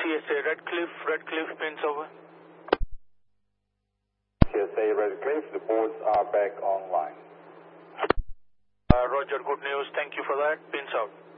CSA Redcliffe, pins over. CSA Redcliffe, the boards are back online. Roger, good news. Thank you for that. Pins out.